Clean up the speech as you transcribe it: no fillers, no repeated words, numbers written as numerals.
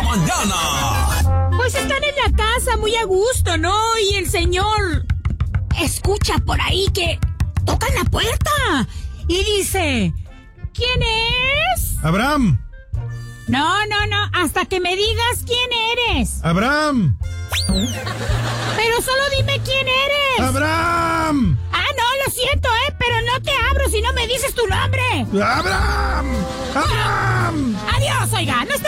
mañana. Pues están en la casa muy a gusto, ¿no? Y el señor escucha por ahí que tocan la puerta y dice, ¿quién es? Abraham. No, hasta que me digas quién eres. Abraham. Pero solo dime quién eres. Abraham. Ah, no, lo siento, pero no te abro si no me dices tu nombre. Abraham. Abraham. Adiós, oiga, no esté